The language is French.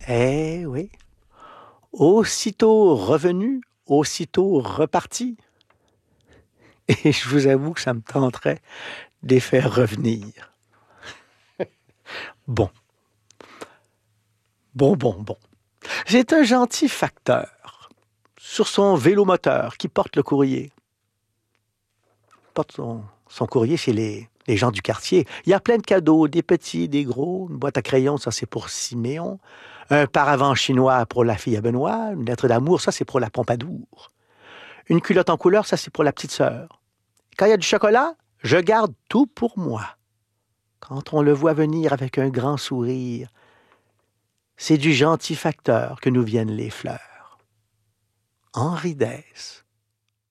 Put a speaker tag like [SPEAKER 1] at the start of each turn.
[SPEAKER 1] Eh oui, aussitôt revenu, aussitôt reparti. Et je vous avoue que ça me tenterait de les faire revenir. Bon, bon. C'est un gentil facteur sur son vélomoteur qui porte le courrier. Porte son courrier chez les gens du quartier. Il y a plein de cadeaux, des petits, des gros. Une boîte à crayons, ça c'est pour Siméon. Un paravent chinois pour la fille à Benoît. Une lettre d'amour, ça c'est pour la Pompadour. Une culotte en couleur, ça c'est pour la petite sœur. Quand il y a du chocolat, je garde tout pour moi. Quand on le voit venir avec un grand sourire, c'est du gentil facteur que nous viennent les fleurs. Henri Dès.